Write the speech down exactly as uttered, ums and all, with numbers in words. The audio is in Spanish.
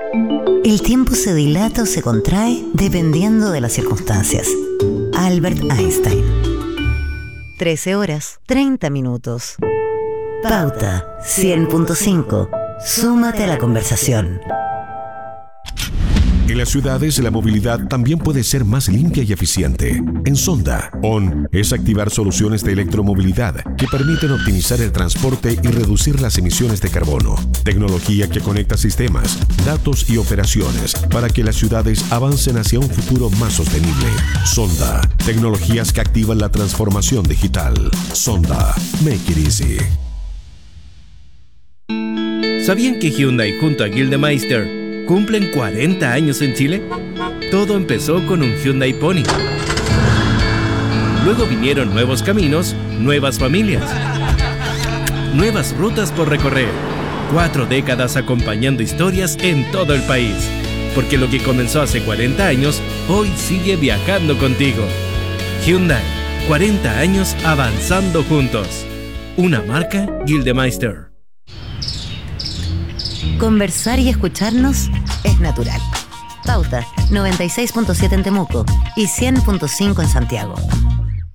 El tiempo se dilata o se contrae dependiendo de las circunstancias. Albert Einstein. trece horas, treinta minutos. Pauta cien punto cinco. Súmate a la conversación. En las ciudades, la movilidad también puede ser más limpia y eficiente. En Sonda, O N es activar soluciones de electromovilidad que permiten optimizar el transporte y reducir las emisiones de carbono. Tecnología que conecta sistemas, datos y operaciones para que las ciudades avancen hacia un futuro más sostenible. Sonda, tecnologías que activan la transformación digital. Sonda, make it easy. ¿Sabían que Hyundai junto a Gildemeister cumplen cuarenta años en Chile? Todo empezó con un Hyundai Pony. Luego vinieron nuevos caminos, nuevas familias, nuevas rutas por recorrer. Cuatro décadas acompañando historias en todo el país. Porque lo que comenzó hace cuarenta años, hoy sigue viajando contigo. Hyundai, cuarenta años avanzando juntos. Una marca Gildemeister. Conversar y escucharnos es natural. Pauta noventa y seis punto siete en Temuco y cien punto cinco en Santiago.